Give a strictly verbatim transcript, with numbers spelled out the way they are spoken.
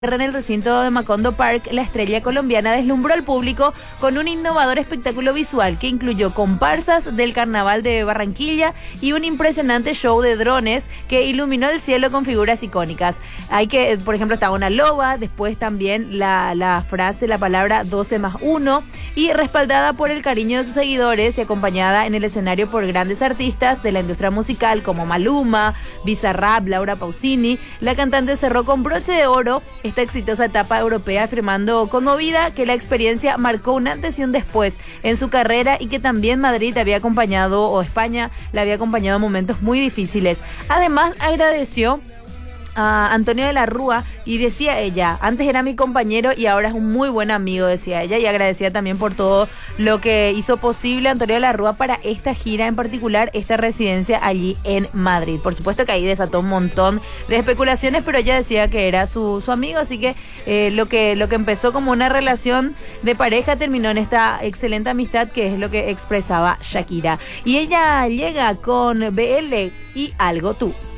En el recinto de Macondo Park, la estrella colombiana deslumbró al público con un innovador espectáculo visual que incluyó comparsas del Carnaval de Barranquilla y un impresionante show de drones que iluminó el cielo con figuras icónicas. Hay que, por ejemplo, estaba una loba, después también la, la frase, la palabra doce más uno, y respaldada por el cariño de sus seguidores y acompañada en el escenario por grandes artistas de la industria musical como Maluma, Bizarrap, Laura Pausini. La cantante cerró con broche de oro esta exitosa etapa europea, afirmando conmovida que la experiencia marcó un antes y un después en su carrera y que también Madrid había acompañado, o España la había acompañado en momentos muy difíciles. Además, agradeció a Antonio de la Rúa y decía ella, antes era mi compañero y ahora es un muy buen amigo, decía ella, y agradecía también por todo lo que hizo posible Antonio de la Rúa para esta gira, en particular esta residencia allí en Madrid. Por supuesto que ahí desató un montón de especulaciones, pero ella decía que era su, su amigo, así que, eh, lo que lo que empezó como una relación de pareja terminó en esta excelente amistad, que es lo que expresaba Shakira. Y ella llega con B L y Algo Tú.